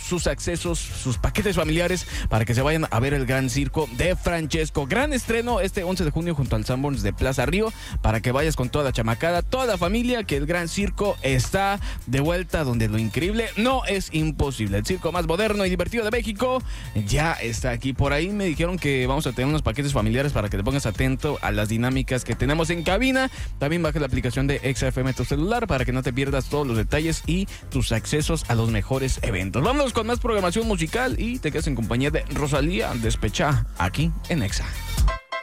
sus accesos, sus paquetes familiares para que se vayan a ver el Gran Circo de Francesco. Gran estreno este 11 de junio junto al Sanborns de Plaza Río, para que vayas con toda la chamacada, toda la familia, que el Gran Circo está de vuelta, donde lo increíble no es imposible. El circo más moderno y divertido de México ya está aquí. Por ahí me dijeron que vamos a tener unos paquetes familiares para que te pongas atento a las dinámicas que tenemos en cabina. También baja la aplicación de XFM tu celular para que no te pierdas todos los detalles y tus accesos a los mejores eventos. Vámonos con más programación musical y te quedas en compañía de Rosalía Despechá aquí en Exa.